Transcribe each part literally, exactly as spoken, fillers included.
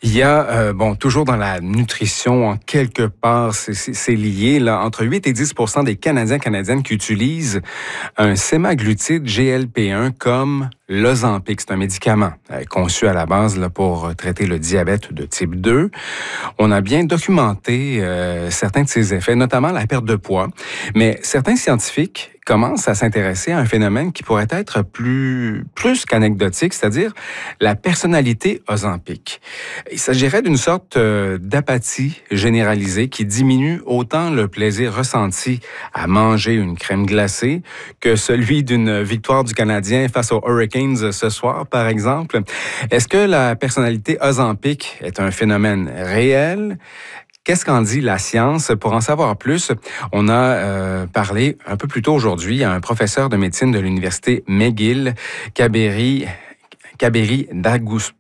Il y a, euh, bon, toujours dans la nutrition, en quelque part, c'est, c'est, c'est lié, là, entre huit et dix des Canadiens et Canadiennes qui utilisent un sémaglutide G L P un comme l'Ozempic. C'est un médicament euh, conçu à la base là, pour traiter le diabète de type deux. On a bien documenté euh, certains de ses effets, notamment la perte de poids, mais certains scientifiques commence à s'intéresser à un phénomène qui pourrait être plus, plus qu'anecdotique, c'est-à-dire la personnalité ozempique. Il s'agirait d'une sorte euh, d'apathie généralisée qui diminue autant le plaisir ressenti à manger une crème glacée que celui d'une victoire du Canadien face aux Hurricanes ce soir, par exemple. Est-ce que la personnalité ozempique est un phénomène réel? Qu'est-ce qu'en dit la science? Pour en savoir plus, on a euh, parlé un peu plus tôt aujourd'hui à un professeur de médecine de l'Université McGill, Kaberi, Kaberi Dagusta.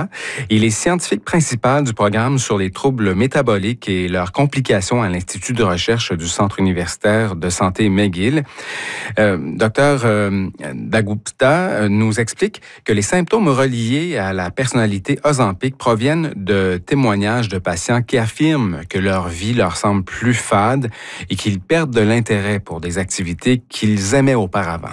Il est scientifique principal du programme sur les troubles métaboliques et leurs complications à l'Institut de recherche du Centre universitaire de santé McGill. Euh, Docteur euh, Dagusta nous explique que les symptômes reliés à la personnalité ozempique proviennent de témoignages de patients qui affirment que leur vie leur semble plus fade et qu'ils perdent de l'intérêt pour des activités qu'ils aimaient auparavant.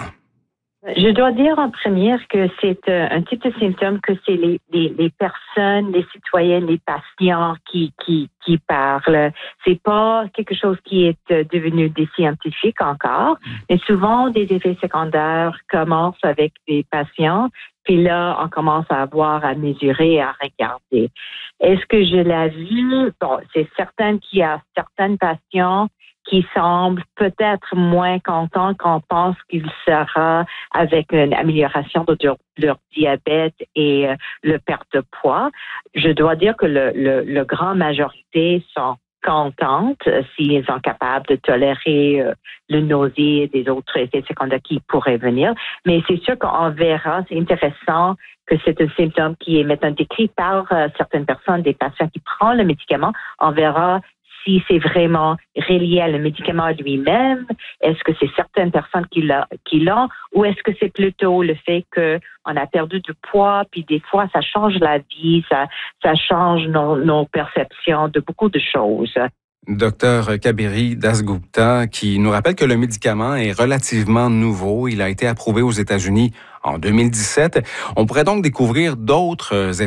Je dois dire en première que c'est un type de symptôme que c'est les, les, les personnes, les citoyens, les patients qui, qui, qui parlent. C'est pas quelque chose qui est devenu des scientifiques encore, mais souvent des effets secondaires commencent avec des patients, puis là, on commence à avoir à mesurer, à regarder. Est-ce que je l'ai vu? Bon, c'est certain qu'il y a certains patients qui semblent peut-être moins contents qu'on pense qu'il sera avec une amélioration de leur, leur diabète et euh, le perte de poids. Je dois dire que le, le, le grand majorité sont contentes s'ils sont capables de tolérer euh, le nausée et des autres effets secondaires qui pourraient venir. Mais c'est sûr qu'on verra, c'est intéressant que c'est un symptôme qui est maintenant décrit par euh, certaines personnes, des patients qui prennent le médicament. On verra si c'est vraiment relié à le médicament lui-même, est-ce que c'est certaines personnes qui l'ont, qui l'ont ou est-ce que c'est plutôt le fait qu'on a perdu du poids, puis des fois, ça change la vie, ça, ça change nos, nos perceptions de beaucoup de choses. Docteur Kaberi Dasgupta, qui nous rappelle que le médicament est relativement nouveau. Il a été approuvé aux États-Unis en deux mille dix-sept. On pourrait donc découvrir d'autres